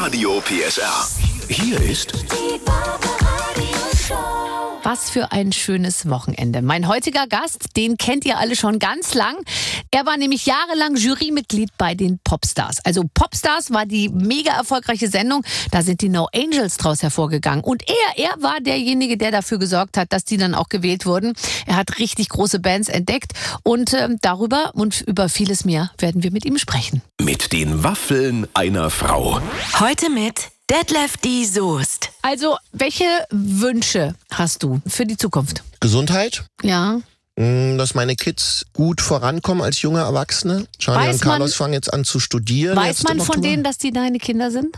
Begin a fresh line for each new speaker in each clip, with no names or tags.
Radio PSR. Hier ist
Die Barbaradio-Show.
Was für ein schönes Wochenende. Mein heutiger Gast, den kennt ihr alle schon ganz lang. Er war nämlich jahrelang Jurymitglied bei den Popstars. Also Popstars war die mega erfolgreiche Sendung. Da sind die No Angels draus hervorgegangen. Und er war derjenige, der dafür gesorgt hat, dass die dann auch gewählt wurden. Er hat richtig große Bands entdeckt. Und darüber und über vieles mehr werden wir mit ihm sprechen.
mit den Waffeln einer Frau.
Heute mit Detlef D. Soest.
Also, welche Wünsche hast du für die Zukunft?
Gesundheit,
Ja.
dass meine Kids gut vorankommen als junge Erwachsene. Charlie
Weiß
und Carlos
man-
fangen jetzt an zu studieren.
Weiß
jetzt
man
im
von
Oktober.
denen, dass die deine Kinder sind?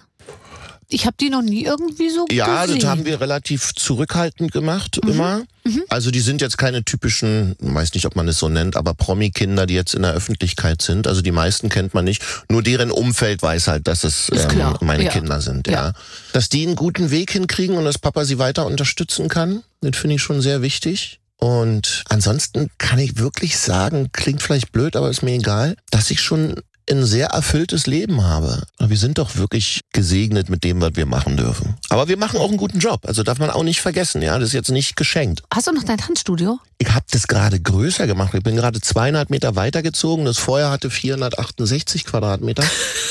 Ich habe die noch nie irgendwie so
Ja,
gesehen.
das haben wir relativ zurückhaltend gemacht immer. Also die sind jetzt keine typischen, weiß nicht, ob man es so nennt, aber Promi-Kinder, die jetzt in der Öffentlichkeit sind. Also die meisten kennt man nicht. Nur deren Umfeld weiß halt, dass es
Ist klar.
meine
Ja.
Kinder sind.
Ja.
Ja. Dass die einen guten Weg hinkriegen und dass Papa sie weiter unterstützen kann, das finde ich schon sehr wichtig. Und ansonsten kann ich wirklich sagen, klingt vielleicht blöd, aber ist mir egal, dass ich schon ein sehr erfülltes Leben habe. Wir sind doch wirklich gesegnet mit dem, was wir machen dürfen. Aber wir machen auch einen guten Job. Also darf man auch nicht vergessen, ja. Das ist jetzt nicht geschenkt.
Hast du noch dein Tanzstudio?
Ich habe das gerade größer gemacht. Ich bin gerade 200 Meter weitergezogen. Das vorher hatte 468 Quadratmeter.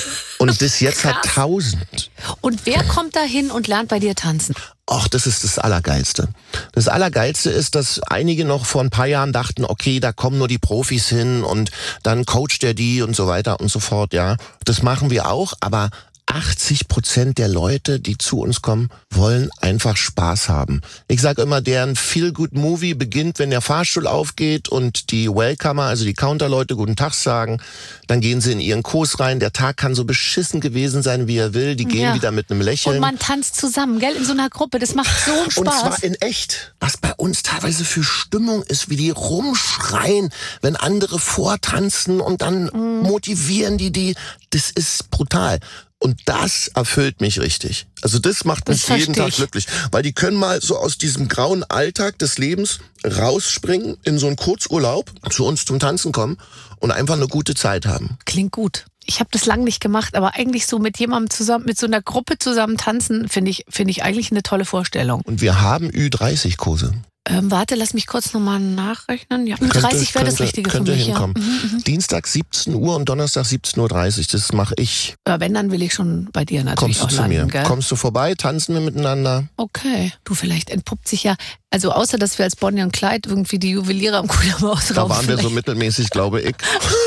Und das jetzt hat 1000.
Und wer kommt da hin und lernt bei dir tanzen?
Ach, das ist das Allergeilste. Das Allergeilste ist, dass einige noch vor ein paar Jahren dachten, okay, da kommen nur die Profis hin und dann coacht der die und so weiter und so fort, ja. Das machen wir auch, aber 80% der Leute, die zu uns kommen, wollen einfach Spaß haben. Ich sage immer, deren Feel-Good-Movie beginnt, wenn der Fahrstuhl aufgeht und die Welcomer, also die Counterleute, guten Tag sagen. Dann gehen sie in ihren Kurs rein. Der Tag kann so beschissen gewesen sein, wie er will. Die gehen
Ja.
wieder mit einem Lächeln.
Und man tanzt zusammen, gell? In so einer Gruppe. Das macht so einen
Und
Spaß.
zwar in echt. Was bei uns teilweise für Stimmung ist, wie die rumschreien, wenn andere vortanzen und dann motivieren die. Das ist brutal. Und das erfüllt mich richtig. Also das macht mich
Das
jeden
verstehe
Tag
ich.
glücklich. Weil die können mal so aus diesem grauen Alltag des Lebens rausspringen, in so einen Kurzurlaub, zu uns zum Tanzen kommen und einfach eine gute Zeit haben.
Klingt gut. Ich habe das lang nicht gemacht, aber eigentlich so mit jemandem zusammen, mit so einer Gruppe zusammen tanzen, finde ich eigentlich eine tolle Vorstellung.
Und wir haben Ü30-Kurse.
Warte, lass mich kurz nochmal nachrechnen. Ja, 30 wäre das Richtige für
könnte
mich.
hinkommen.
Ja.
Dienstag 17 Uhr und Donnerstag 17.30 Uhr. Das mache ich.
Aber wenn, dann will ich schon bei dir natürlich
Kommst du
auch
zu
landen,
mir?
gell?
Kommst du vorbei? Tanzen wir miteinander?
Okay. Du, vielleicht entpuppt sich ja, also außer dass wir als Bonnie und Clyde irgendwie die Juweliere am Kudamm-Ausraum.
Da waren wir so mittelmäßig, glaube ich.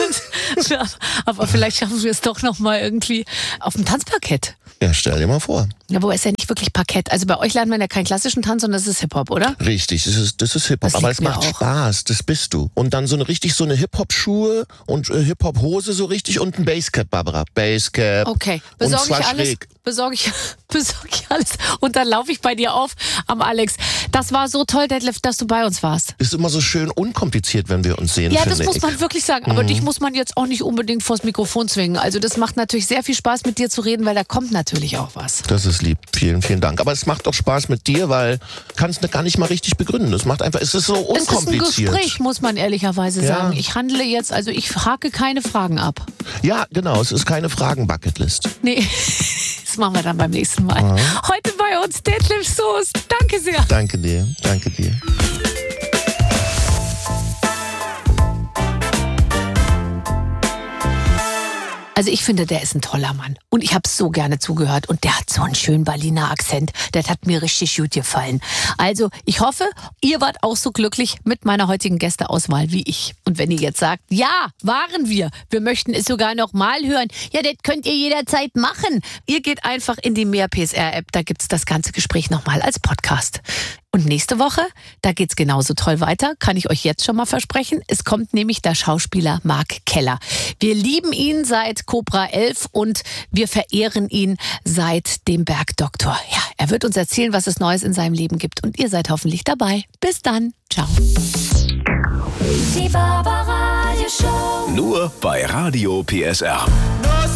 Ja, aber vielleicht schaffen wir es doch nochmal irgendwie auf dem Tanzparkett.
Ja, stell dir mal vor.
Ja, wobei ist ja nicht wirklich Parkett. Also bei euch lernt man ja keinen klassischen Tanz, sondern das ist Hip-Hop, oder?
Richtig, das ist Hip-Hop.
Das
Aber
liegt
es
mir
macht
auch.
Spaß, das bist du. Und dann so eine Hip-Hop-Schuhe und Hip-Hop-Hose so richtig und ein Basscap, Barbara. Basscap.
Okay,
Und
besorge
zwar
ich alles.
schräg.
Besorge ich alles. Und dann laufe ich bei dir auf am Alex. Das war so toll, Detlef, dass du bei uns warst.
Ist immer so schön unkompliziert, wenn wir uns sehen,
Ja,
finde
das muss
ich.
man wirklich sagen. Aber dich muss man jetzt auch nicht unbedingt vors Mikrofon zwingen. Also das macht natürlich sehr viel Spaß, mit dir zu reden, weil da kommt natürlich auch was.
Das ist lieb. Vielen, vielen Dank. Aber es macht auch Spaß mit dir, weil kannst du gar nicht mal richtig begründen. Es macht einfach, es ist so
Es ist ein
unkompliziert.
Gespräch, muss man ehrlicherweise
Ja.
sagen. Ich handle jetzt, also ich hake keine Fragen ab.
Ja, genau. Es ist keine Fragen-Bucketlist.
Nee, das machen wir dann beim nächsten Mal. Heute bei uns Detlef Soest. Danke sehr.
Danke dir. Danke dir.
Also ich finde, der ist ein toller Mann. Und ich habe so gerne zugehört. Und der hat so einen schönen Berliner Akzent. Das hat mir richtig gut gefallen. Also ich hoffe, ihr wart auch so glücklich mit meiner heutigen Gästeauswahl wie ich. Und wenn ihr jetzt sagt, ja, waren wir möchten es sogar noch mal hören, ja, das könnt ihr jederzeit machen. Ihr geht einfach in die Mehr PSR-App, da gibt's das ganze Gespräch nochmal als Podcast. Und nächste Woche, da geht's genauso toll weiter, kann ich euch jetzt schon mal versprechen. Es kommt nämlich der Schauspieler Mark Keller. Wir lieben ihn seit Cobra 11 und wir verehren ihn seit dem Bergdoktor. Ja, er wird uns erzählen, was es Neues in seinem Leben gibt. Und ihr seid hoffentlich dabei. Bis dann. Ciao.
Die Barbaradio-Show.
Nur bei Radio PSR.